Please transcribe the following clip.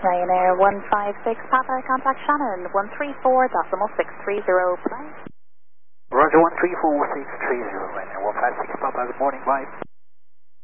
Ryanair 156 Papa, contact Shannon 134.630. Bye. Roger 134.630, Ryanair 156 Papa, good morning, bye.